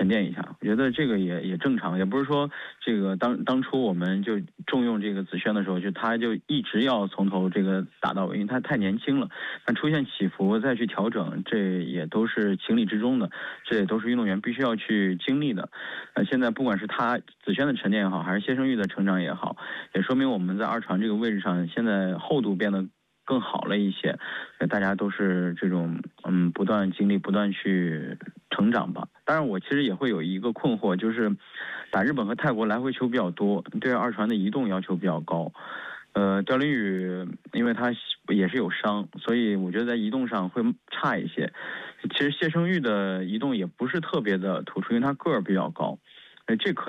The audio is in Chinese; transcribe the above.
淀一下。我觉得这个也正常，也不是说这个当初我们就重用这个子轩的时候，就他就一直要从头这个打到尾，因为他太年轻了，但出现起伏再去调整，这也都是情理之中的，这也都是运动员必须要去经历的。现在不管是他子轩的沉淀也好，还是谢胜玉的成长也好，也说明我们在二传这个位置上现在厚度变得更好了一些，大家都是这种不断经历、不断去成长吧。当然，我其实也会有一个困惑，就是打日本和泰国来回球比较多，对二传的移动要求比较高。刁林宇因为他也是有伤，所以我觉得在移动上会差一些。其实谢胜玉的移动也不是特别的突出，因为他个儿比较高，这可